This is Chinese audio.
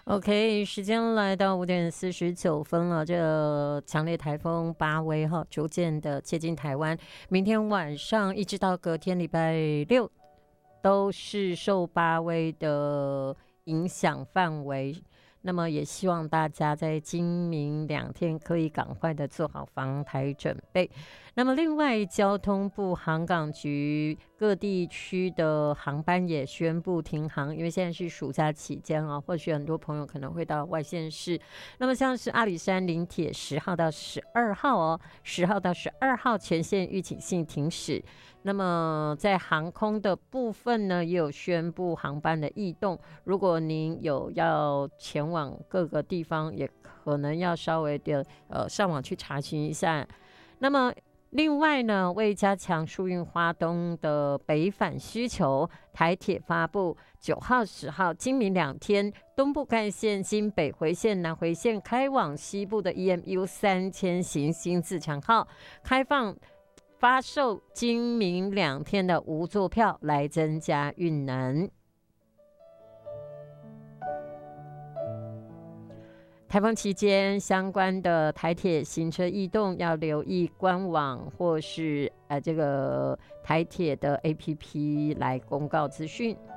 OK，时间来到5:49了。这强烈台风巴威哈，逐渐的接近台湾。明天晚上一直到隔天礼拜六，都是受巴威的影响范围。那么也希望大家在今明2天可以赶快的做好防台准备。那么另外，交通部航港局各地区的航班也宣布停航，因为现在是暑假期间啊，或许很多朋友可能会到外县市。那么像是阿里山林铁10号到12号哦，10号到12号全线预警性停驶。那么在航空的部分呢，也有宣布航班的异动。如果您有要前往各个地方，也可能要稍微的上网去查询一下。那么另外呢，为加强疏运花东的北返需求，台铁发布9号、10号今明2天，东部干线经北回线、南回线开往西部的 EMU 3000型新自强号开放发售今明2天的无座票，来增加运能。台风期间相关的台铁行车异动，要留意官网或是这个台铁的 APP 来公告资讯。